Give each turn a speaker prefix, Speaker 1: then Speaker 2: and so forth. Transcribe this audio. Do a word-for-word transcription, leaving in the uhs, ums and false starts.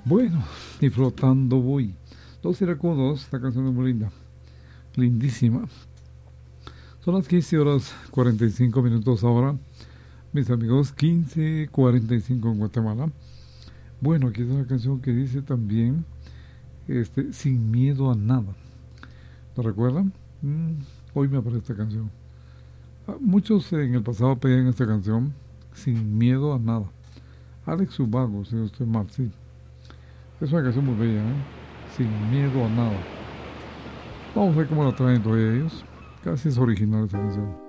Speaker 1: Bueno, y flotando voy. Dos iracundos, esta canción es muy linda, lindísima. Son las quince horas cuarenta y cinco minutos ahora, mis amigos, quince cuarenta y cinco en Guatemala. Bueno, aquí es una canción que dice también, este, sin miedo a nada. ¿Lo recuerdan? Mm, hoy me aparece esta canción. Ah, muchos en el pasado pedían esta canción, sin miedo a nada. Alex Ubago, si no estoy mal, sí. Es una canción muy bella, ¿eh? Sin miedo a nada. Vamos a ver cómo la traen todavía ellos. Casi es original esta canción.